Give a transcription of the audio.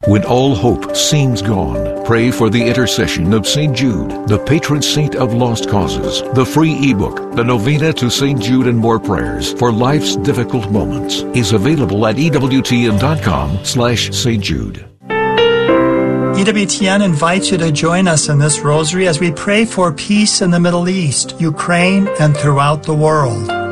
When all hope seems gone, pray for the intercession of St. Jude, the patron saint of lost causes. The free ebook, The Novena to St. Jude and More Prayers for Life's Difficult Moments, is available at EWTN.com/St. Jude. EWTN invites you to join us in this rosary as we pray for peace in the Middle East, Ukraine, and throughout the world.